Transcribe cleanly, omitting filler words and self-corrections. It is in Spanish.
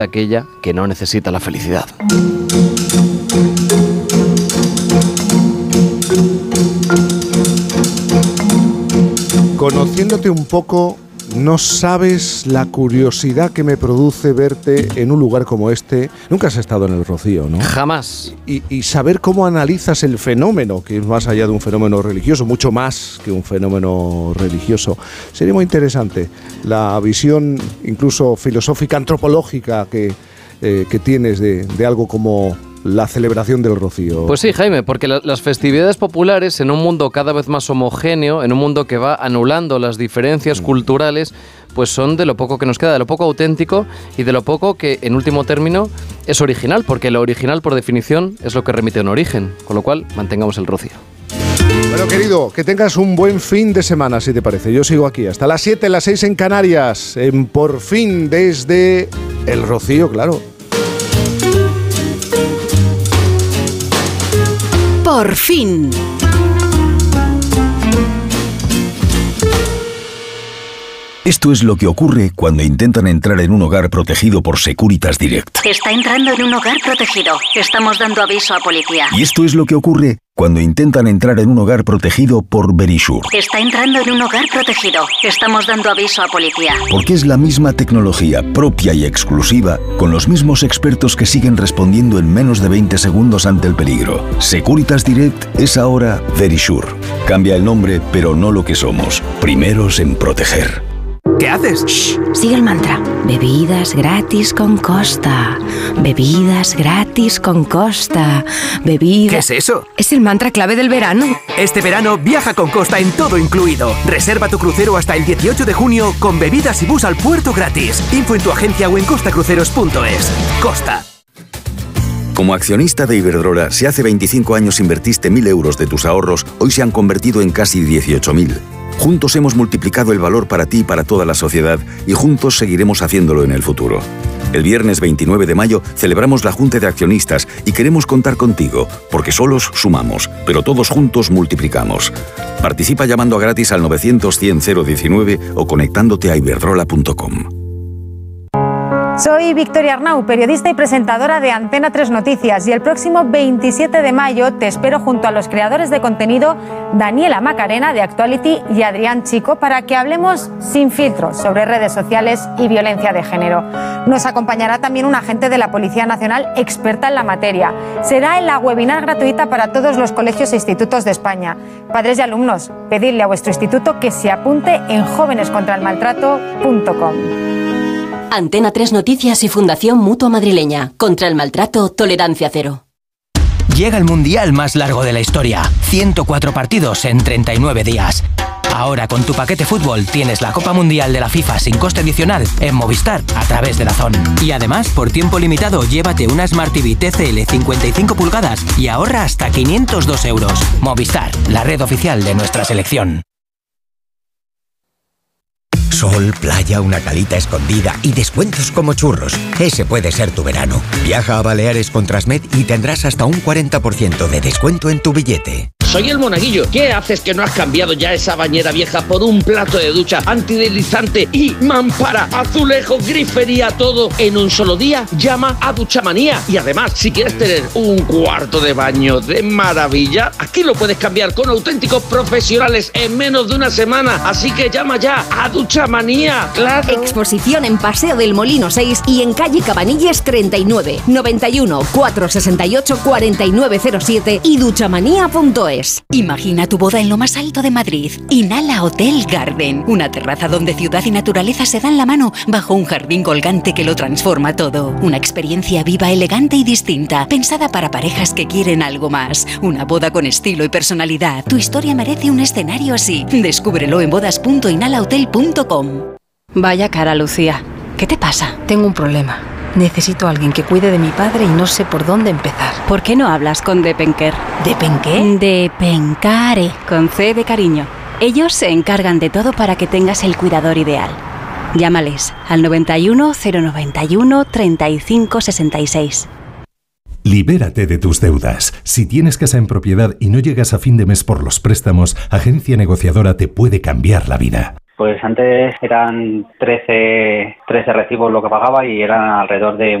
aquella que no necesita la felicidad. Conociéndote un poco, no sabes la curiosidad que me produce verte en un lugar como este. Nunca has estado en el Rocío, ¿no? Jamás. Y saber cómo analizas el fenómeno, que es más allá de un fenómeno religioso, mucho más que un fenómeno religioso. Sería muy interesante la visión incluso filosófica, antropológica que tienes de algo como la celebración del Rocío. Pues sí, Jaime, porque las festividades populares, en un mundo cada vez más homogéneo, en un mundo que va anulando las diferencias culturales, pues son de lo poco que nos queda, de lo poco auténtico y de lo poco que, en último término, es original, porque lo original, por definición, es lo que remite a un origen, con lo cual mantengamos el Rocío. Bueno, querido, que tengas un buen fin de semana, si te parece. Yo sigo aquí hasta las 7, las 6 en Canarias, en Por Fin desde el Rocío, claro. Por fin. Esto es lo que ocurre cuando intentan entrar en un hogar protegido por Securitas Direct. Está entrando en un hogar protegido. Estamos dando aviso a policía. Y esto es lo que ocurre cuando intentan entrar en un hogar protegido por Verisure. Está entrando en un hogar protegido. Estamos dando aviso a policía. Porque es la misma tecnología propia y exclusiva, con los mismos expertos que siguen respondiendo en menos de 20 segundos ante el peligro. Securitas Direct es ahora Verisure. Cambia el nombre, pero no lo que somos. Primeros en proteger. ¿Qué haces? Shh, sigue el mantra. Bebidas gratis con Costa. Bebidas gratis con Costa. ¿Qué es eso? Es el mantra clave del verano. Este verano viaja con Costa en todo incluido. Reserva tu crucero hasta el 18 de junio con bebidas y bus al puerto gratis. Info en tu agencia o en costacruceros.es. Costa. Como accionista de Iberdrola, si hace 25 años invertiste 1.000 euros de tus ahorros, hoy se han convertido en casi 18.000. Juntos hemos multiplicado el valor para ti y para toda la sociedad y juntos seguiremos haciéndolo en el futuro. El viernes 29 de mayo celebramos la Junta de Accionistas y queremos contar contigo, porque solos sumamos, pero todos juntos multiplicamos. Participa llamando gratis al 900-100-019 o conectándote a iberdrola.com. Soy Victoria Arnau, periodista y presentadora de Antena 3 Noticias, y el próximo 27 de mayo te espero junto a los creadores de contenido Daniela Macarena de Actuality y Adrián Chico para que hablemos sin filtros sobre redes sociales y violencia de género. Nos acompañará también un agente de la Policía Nacional experta en la materia. Será en la webinar gratuita para todos los colegios e institutos de España. Padres y alumnos, pedidle a vuestro instituto que se apunte en jovenescontraelmaltrato.com. Antena 3 Noticias y Fundación Mutua Madrileña. Contra el maltrato, tolerancia cero. Llega el mundial más largo de la historia. 104 partidos en 39 días. Ahora con tu paquete fútbol tienes la Copa Mundial de la FIFA sin coste adicional en Movistar a través de DAZN. Y además, por tiempo limitado, llévate una Smart TV TCL 55 pulgadas y ahorra hasta 502 euros. Movistar, la red oficial de nuestra selección. Sol, playa, una calita escondida y descuentos como churros. Ese puede ser tu verano. Viaja a Baleares con Transmed y tendrás hasta un 40% de descuento en tu billete. Soy el Monaguillo. ¿Qué haces que no has cambiado ya esa bañera vieja por un plato de ducha antideslizante y mampara, azulejos, grifería, todo en un solo día? Llama a Duchamanía. Y además, si quieres tener un cuarto de baño de maravilla, aquí lo puedes cambiar con auténticos profesionales en menos de una semana. Así que llama ya a Duchamanía. ¡Claro! Exposición en Paseo del Molino 6 y en calle Cabanilles 39, 91 468 4907 y duchamanía.es. Imagina tu boda en lo más alto de Madrid. Inhala Hotel Garden. Una terraza donde ciudad y naturaleza se dan la mano bajo un jardín colgante que lo transforma todo. Una experiencia viva, elegante y distinta, pensada para parejas que quieren algo más. Una boda con estilo y personalidad. Tu historia merece un escenario así. Descúbrelo en bodas.inhalahotel.com. Vaya cara, Lucía. ¿Qué te pasa? Tengo un problema. Necesito a alguien que cuide de mi padre y no sé por dónde empezar. ¿Por qué no hablas con Depenker? ¿Depenqué? Depencare, con C de cariño. Ellos se encargan de todo para que tengas el cuidador ideal. Llámales al 91 091 35 66. Libérate de tus deudas. Si tienes casa en propiedad y no llegas a fin de mes por los préstamos, Agencia Negociadora te puede cambiar la vida. Pues antes eran 13 recibos lo que pagaba y eran alrededor de